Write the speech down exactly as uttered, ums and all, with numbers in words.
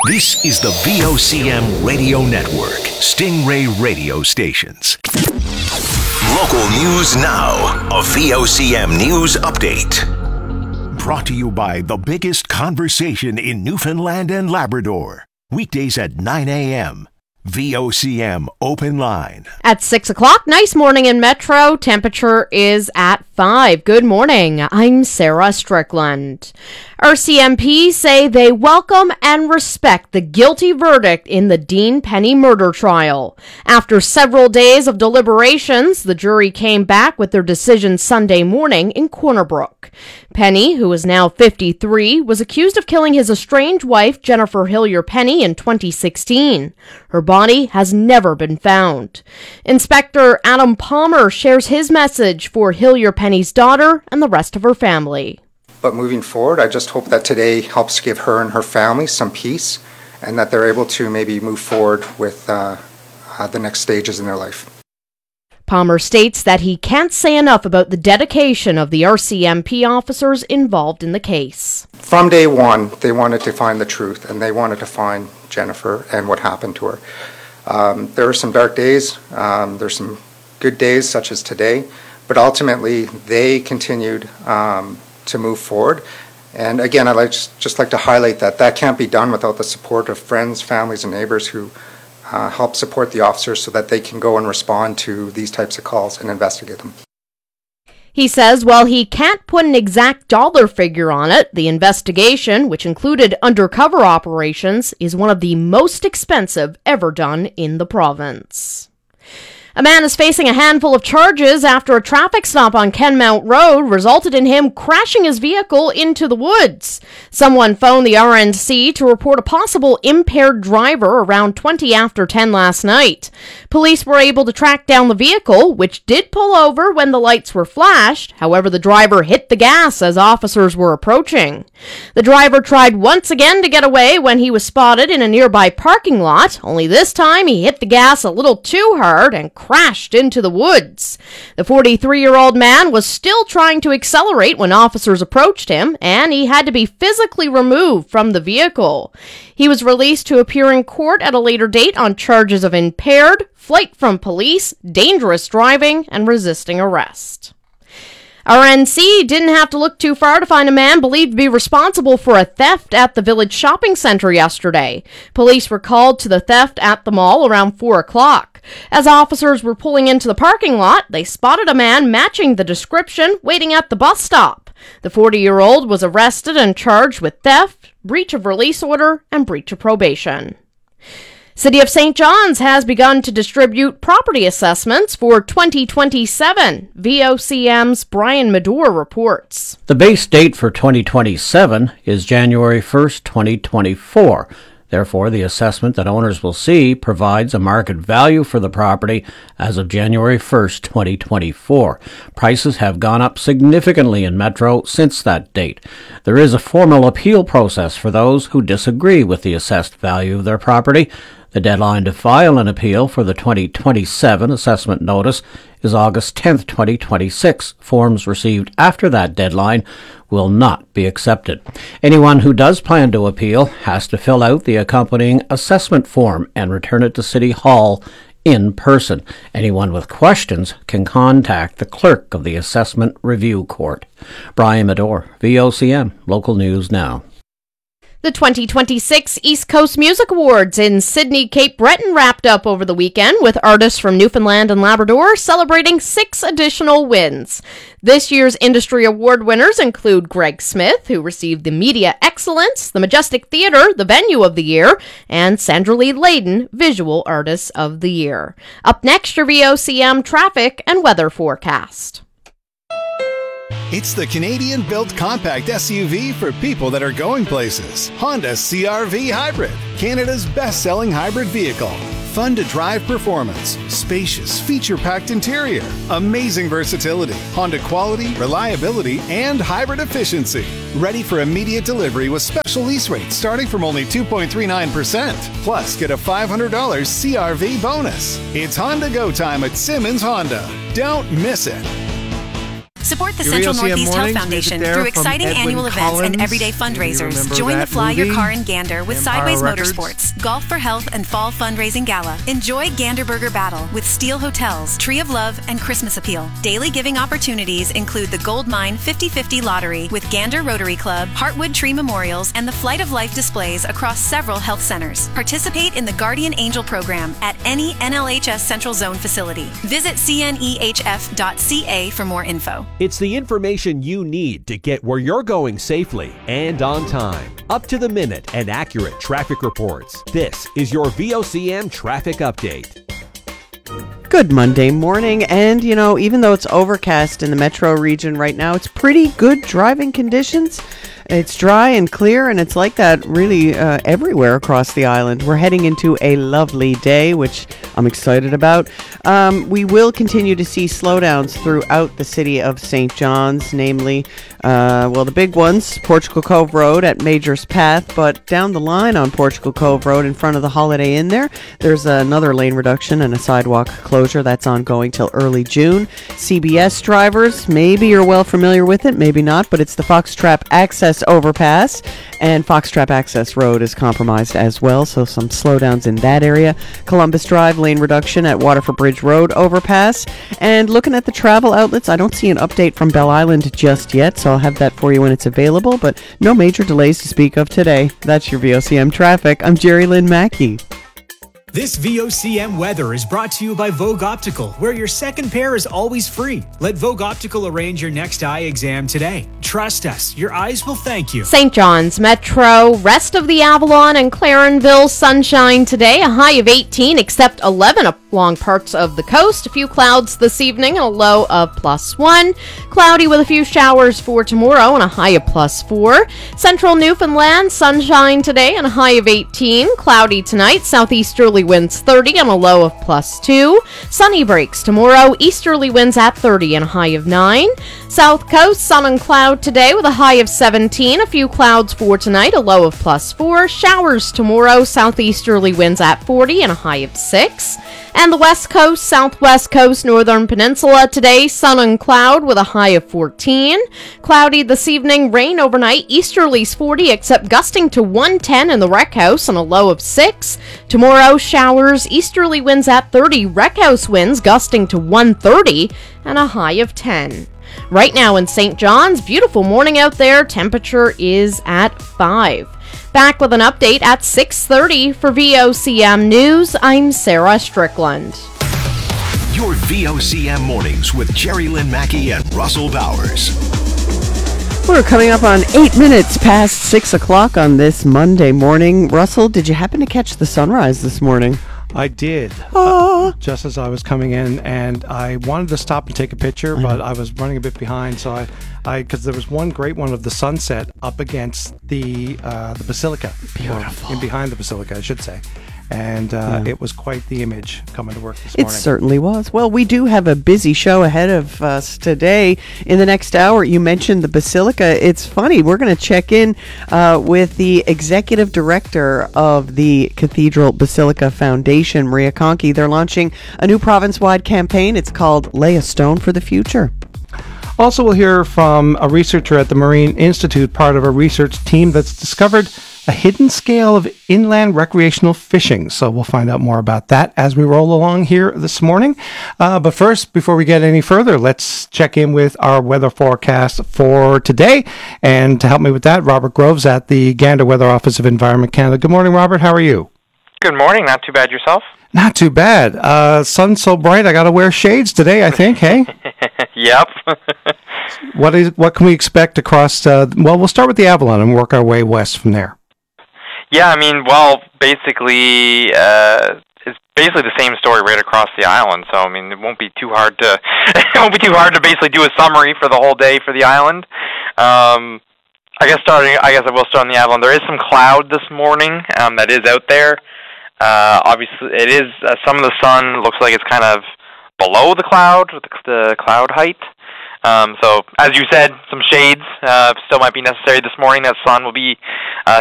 This is the V O C M Radio Network, Stingray Radio Stations. Local news now, a V O C M News Update. Brought to you by the biggest conversation in Newfoundland and Labrador. Weekdays at nine a.m. V O C M Open Line. At six o'clock, nice morning in Metro. Temperature is at five. Good morning. I'm Sarah Strickland. R C M P say they welcome and respect the guilty verdict in the Dean Penny murder trial. After several days of deliberations, the jury came back with their decision Sunday morning in Corner Brook. Penny, who is now fifty-three, was accused of killing his estranged wife, Jennifer Hillier Penny, in twenty sixteen. Her body has never been found. Inspector Adam Palmer shares his message for Hillier Penny's daughter and the rest of her family. But moving forward, I just hope that today helps give her and her family some peace and that they're able to maybe move forward with uh, uh, the next stages in their life. Palmer states that he can't say enough about the dedication of the R C M P officers involved in the case. From day one, they wanted to find the truth, and they wanted to find Jennifer and what happened to her. Um, there were some dark days, um, there's some good days such as today, but ultimately they continued um, to move forward. And again, I'd like, just like to highlight that that can't be done without the support of friends, families, and neighbors who Uh, help support the officers so that they can go and respond to these types of calls and investigate them. He says while he can't put an exact dollar figure on it, the investigation, which included undercover operations, is one of the most expensive ever done in the province. A man is facing a handful of charges after a traffic stop on Kenmount Road resulted in him crashing his vehicle into the woods. Someone phoned the R N C to report a possible impaired driver around twenty after ten last night. Police were able to track down the vehicle, which did pull over when the lights were flashed. However, the driver hit the gas as officers were approaching. The driver tried once again to get away when he was spotted in a nearby parking lot, only this time he hit the gas a little too hard and crashed into the woods. The forty-three-year-old man was still trying to accelerate when officers approached him, and he had to be physically removed from the vehicle. He was released to appear in court at a later date on charges of impaired, flight from police, dangerous driving, and resisting arrest. R N C didn't have to look too far to find a man believed to be responsible for a theft at the Village Shopping Centre yesterday. Police were called to the theft at the mall around four o'clock. As officers were pulling into the parking lot, they spotted a man matching the description waiting at the bus stop. The forty-year-old was arrested and charged with theft, breach of release order, and breach of probation. City of Saint John's has begun to distribute property assessments for twenty twenty-seven. V O C M's Brian Medore reports. The base date for twenty twenty-seven is January first, twenty twenty-four. Therefore, the assessment that owners will see provides a market value for the property as of January first, twenty twenty-four. Prices have gone up significantly in Metro since that date. There is a formal appeal process for those who disagree with the assessed value of their property. The deadline to file an appeal for the twenty twenty-seven assessment notice is August tenth, twenty twenty-six. Forms received after that deadline will not be accepted. Anyone who does plan to appeal has to fill out the accompanying assessment form and return it to City Hall in person. Anyone with questions can contact the clerk of the Assessment Review Court. Brian Medore, V O C M, Local News Now. The twenty twenty-six East Coast Music Awards in Sydney, Cape Breton wrapped up over the weekend with artists from Newfoundland and Labrador celebrating six additional wins. This year's industry award winners include Greg Smith, who received the Media Excellence, the Majestic Theatre, the Venue of the Year, and Sandra Lee Layden, Visual Artists of the Year. Up next, your V O C M traffic and weather forecast. It's the Canadian-built compact S U V for people that are going places. Honda C R V Hybrid, Canada's best-selling hybrid vehicle. Fun-to-drive performance, spacious, feature-packed interior, amazing versatility, Honda quality, reliability, and hybrid efficiency. Ready for immediate delivery with special lease rates starting from only two point three nine percent. Plus, get a five hundred dollars C R V bonus. It's Honda Go time at Simmons Honda. Don't miss it. Support the Your Central V O C M Northeast Health mornings, Foundation music there through from exciting Edwin annual events Collins. and everyday You fundraisers. remember Join the that Fly Your movie? Car in Gander with Empire Sideways Records. Motorsports, Golf for Health and Fall Fundraising Gala. Enjoy Gander Burger Battle with Steel Hotels, Tree of Love, and Christmas Appeal. Daily giving opportunities include the Gold Mine fifty fifty Lottery with Gander Rotary Club, Heartwood Tree Memorials, and the Flight of Life displays across several health centers. Participate in the Guardian Angel program at any N L H S Central Zone facility. Visit C N E H F dot C A for more info. It's the information you need to get where you're going safely and on time. Up to the minute and accurate traffic reports. This is your V O C M Traffic Update. Good Monday morning, and you know, even though it's overcast in the metro region right now, it's pretty good driving conditions. It's dry and clear, and it's like that really uh, everywhere across the island. We're heading into a lovely day, which I'm excited about. Um, we will continue to see slowdowns throughout the city of Saint John's, namely, uh, well, the big ones, Portugal Cove Road at Major's Path, but down the line on Portugal Cove Road in front of the Holiday Inn there, there's another lane reduction and a sidewalk closure that's ongoing till early June. C B S drivers, maybe you're well familiar with it, maybe not, but it's the Foxtrap Access Overpass, and Foxtrap Access Road is compromised as well, so some slowdowns in that area. Columbus Drive, lane reduction at Waterford Bridge Road overpass. And looking at the travel outlets, I don't see an update from Bell Island just yet, so I'll have that for you when it's available, but no major delays to speak of today. That's your V O C M traffic. I'm Jerry Lynn Mackey. This V O C M weather is brought to you by Vogue Optical, where your second pair is always free. Let Vogue Optical arrange your next eye exam today. Trust us, your eyes will thank you. Saint John's Metro, rest of the Avalon and Clarenville, sunshine today, a high of eighteen, except eleven along parts of the coast. A few clouds this evening and a low of plus one. Cloudy with a few showers for tomorrow and a high of plus four. Central Newfoundland, sunshine today and a high of eighteen. Cloudy tonight, southeasterly winds thirty and a low of plus two. Sunny breaks tomorrow, easterly winds at thirty and a high of nine. South coast, sun and cloud today with a high of seventeen. A few clouds for tonight, a low of plus four. Showers tomorrow, southeasterly winds at forty and a high of six. And the west coast, southwest coast, northern peninsula today, sun and cloud with a high of fourteen. Cloudy this evening, rain overnight, easterlies forty except gusting to one ten in the Rec House and a low of six. Tomorrow, showers, easterly winds at thirty, Rec House winds gusting to one thirty and a high of ten. Right now in Saint John's, beautiful morning out there, temperature is at five. Back with an update at six thirty for V O C M News, I'm Sarah Strickland. Your V O C M mornings with Jerry Lynn Mackey and Russell Bowers. We're coming up on eight minutes past six o'clock on this Monday morning. Russell, did you happen to catch the sunrise this morning? I did, Oh. uh, just as I was coming in, and I wanted to stop and take a picture, I but I was running a bit behind, so I, I, because there was one great one of the sunset up against the uh, the basilica, Beautiful. or in behind the basilica, I should say, and uh, Yeah. it was quite the image coming to work this It morning. certainly was. Well, we do have a busy show ahead of us today. In the next hour, you mentioned the Basilica. It's funny, we're going to check in uh, with the executive director of the Cathedral Basilica Foundation, Maria Conkey. They're launching a new province-wide campaign. It's called Lay a Stone for the Future. Also, we'll hear from a researcher at the Marine Institute, part of a research team that's discovered a hidden scale of inland recreational fishing. So we'll find out more about that as we roll along here this morning. Uh, but first, before we get any further, let's check in with our weather forecast for today. And to help me with that, Robert Groves at the Gander Weather Office of Environment Canada. Good morning, Robert. How are you? Good morning. Not too bad yourself? Not too bad. Uh, sun's so bright, I got to wear shades today, I think. Hey? Yep. What is? What can we expect across? Uh, well, we'll start with the Avalon and work our way west from there. Yeah, I mean, well, basically, uh, it's basically the same story right across the island. So, I mean, it won't be too hard to it won't be too hard to basically do a summary for the whole day for the island. Um, I guess starting, I guess I will start on the Avalon. There is some cloud this morning um, that is out there. Uh, obviously, it is uh, some of the sun looks like it's kind of below the cloud, with the, the cloud height. Um, so, as you said, some shades uh, still might be necessary this morning. That sun will be uh,